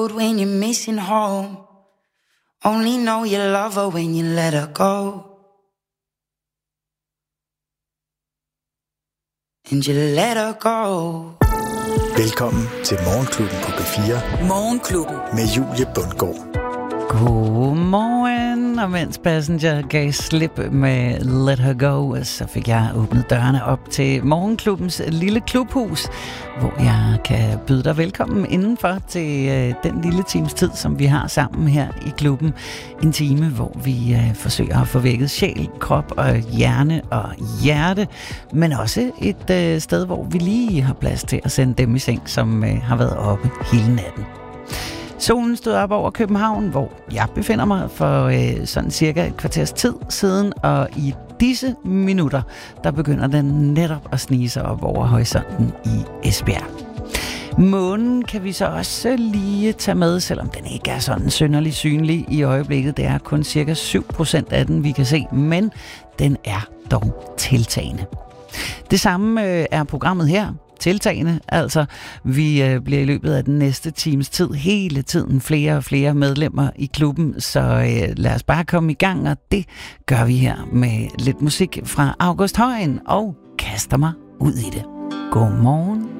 When you're missing home, only know you love her when you let her go. And you let her go. Velkommen til Morgenklubben på B4. Morgenklubben med Julie Bundgaard. Godmorgen, og mens Passenger gav slip med Let Her Go, så fik jeg åbnet dørene op til Morgenklubbens lille klubhus, hvor jeg kan byde dig velkommen indenfor til den lille times tid, som vi har sammen her i klubben. En time, hvor vi forsøger at få vækket sjæl, krop og hjerne og hjerte, men også et sted, hvor vi lige har plads til at sende dem i seng, som har været oppe hele natten. Solen stod op over København, hvor jeg befinder mig for sådan cirka et kvarters tid siden, og i disse minutter, der begynder den netop at snige sig op over horisonten i Esbjerg. Månen kan vi så også lige tage med, selvom den ikke er sådan synderligt synlig i øjeblikket. Det er kun cirka 7% af den, vi kan se, men den er dog tiltagende. Det samme er programmet her. Tiltagende, altså vi bliver i løbet af den næste times tid hele tiden flere og flere medlemmer i klubben, så lad os bare komme i gang, og det gør vi her med lidt musik fra August Højen og kaster mig ud i det. Godmorgen.